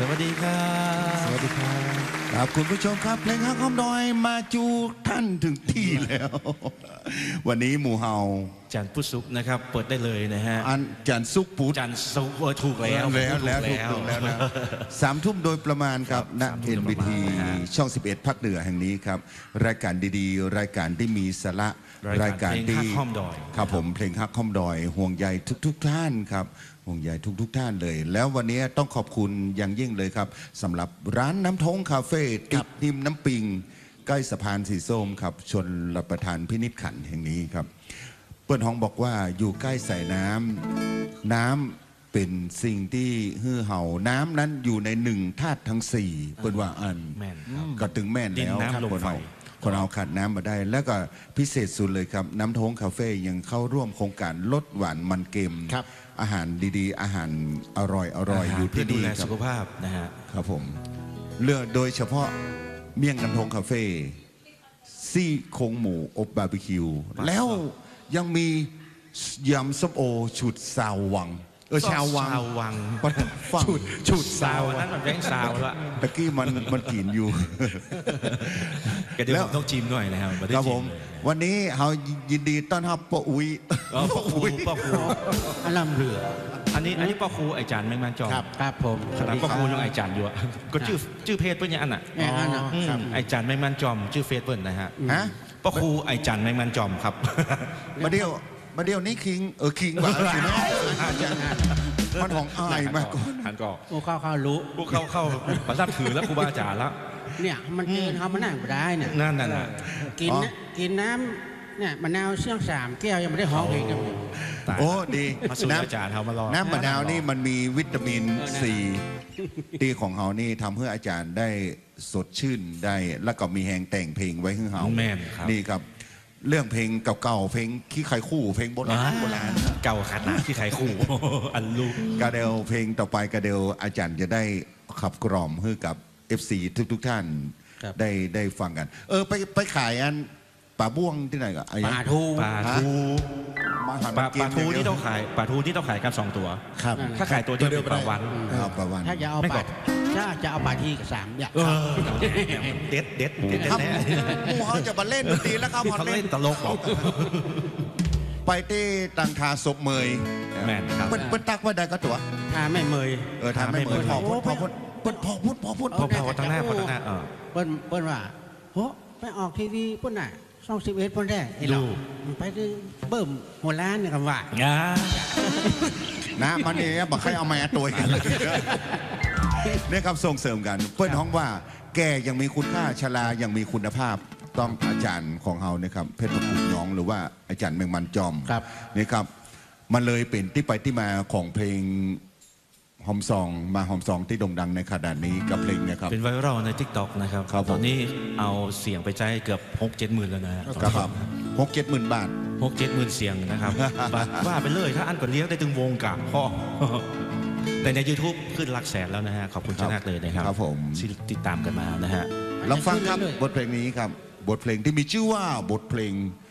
วัสดีครับสวัสดีครับครับคุณผู้ชมครับเพลงฮักคำดอยมาจูท่านถึงที่แล้ว วันนี้หมู่เฮาจันทร์พุธศุกร์นะครับเปิดได้เลยนะฮะอันจันทร์ศุกร์พุธจันทร์ศุกร์ถูกแล้วถูกแล้วนะ3 ทุ่มโดยประมาณครับณ NBT ช่อง 11 ภาคเหนือแห่งนี้ครับรายการดีๆรายการที่มีสาระรายการที่ครับผมเพลงฮักคำดอยห่วงใยทุกท่านครับห่วงใยทุกท่านเลยแล้ววันนี้ต้องขอบคุณอย่างยิ่งเลยครับสำหรับร้านน้ำทงคาเฟ่ติดริมน้ำปิงใกล้สะพานสีส้มครับชนรับประทานพินิจขันธ์แห่งนี้ครับเปิ้ลฮองบอกว่าอยู่ใกล้สายน้ำเป็นสิ่งที่ฮือเห่าน้ำนั้นอยู่ใน1 ธาตุทั้ง 4เปิ้ลว่าอันก็ถึงแม่นแล้วครับคนเอาขาดน้ำมาได้แล้วก็พิเศษสุดเลยครับน้ำทงคาเฟ่ยังเข้าร่วมโครงการลดหวานมันเค็มอาหารดีๆอาหารอร่อยอยู่ที่นี่ครับสุขภาพนะฮะครับผมเลือกโดยเฉพาะเมี่ยงน้ำทงคาเฟ่ซี่โครงหมูอบบาร์บีคิวแล้วยังมียำส้มโอฉุดซาววังชาววังฉุดซาวนั้นมันแบงซาวละตะกี้มันกินอยู่ก็เดี๋ยวผมต้องจิ้มหน่อยนะครับครับผมวันนี้เรายินดีต้อนรับป้าอุ้ยป้าครูอันลำเรืออันนี้ป้าครูไอจานแมงมันจอมครับผมขนาดป้าครูยังไอจานอยู่ก็ชื่อเพจเปิ้ลยังอันน่ะไอจานแมงมันจอมชื่อเฟซเปิ้ลนะฮะป้าครูไอจานแมงมันจอมครับมาเดียวนี้คิงว่าสินะมันของอายมากก่อนหันก่อนผู้เข้ารู้ผู้เข้าประทับถือแล้วครูบาอาจารย์แล้วเนี่ยมันเกินเขามานั่งไม่ได้เนี่ยนั่นน่ะกินน้ำเนี่ยมะนาวเชี่ยง3 แก้วยังไม่ได้ห้องเพลงกันโอ้ดีน้ำอาจารย์เขามารอน้ำมะนาวนี่มันมีวิตามินซีตีของเขานี่ทำให้อาจารย์ได้สดชื่นได้แล้วก็มีแหงแต่งเพลงไว้ให้เขานี่ครับเรื่องเพลงเก่าๆเพลงขี้ไข่คู่เพลงโบราณเก่าขนาดขี้ไข่คู่อันลูกกระเดวเพลงต่อไปกระเดวอาจารย์จะได้ขับกล่อมให้กับ FC ทุกท่านได้ฟังกันไปขายอันป่าบ้วงที่ไหนก็ปลาทูที่ต้องขายปลาทูที่ต้องขายกัน2 ตัวครับถ้าขายตัวเดียวเป็นปลาวันถ้าจะเอาปลาจะเอาปลาที่กับ3อย่างเด็ดครับมูเขาจะมาเล่นดนตรีแล้วครับเขาเล่นตลกหรอกไปที่ตังทาศพเมยแม่นครับเป็นตักว่าใดก็ตัวทาไม่เมยทาไม่เมยพอพูดตั้งหน้าเปิ้ลว่าโหไปออกทีวีปิ้ลน่ะช่อง11ปิ้ลแรกไอ้เราไปเบิ่มหัวล้านเนี่ยคำว่านะมันนี่บอกใครเอามาตัวกันเนี่ยครับส่งเสริมกันเพื่อนห้องว่าแกยังมีคุณค่าชลายังมีคุณภาพต้องอาจารย์ของเราเนี่ยครับเพชรประคุณน้องหรือว่าอาจารย์แมงมันจอมนี่ครับมันเลยเป็นที่ไปที่มาของเพลงหอมซองที่โด่งดังในขณะนี้กับเพลงนะครับเป็นไวรัลใน TikTok นะครับตอนนี้เอาเสียงไปใจเกือบ 6-7 หมื่นแล้วนะครับ6-7 หมื่นบาท 6-7 หมื่นเสียงนะครับว่าไปเลยถ้าอันก่อนเลี้ยงได้ถึงวงกะพ่อแต่ใน YouTube ขึ้นหลักแสนแล้วนะฮะขอบคุณมากเลยนะครับที่ติดตามกันมานะฮะลองฟังครับบทเพลงนี้ครับบทเพลงที่มีชื่อว่าบทเพลง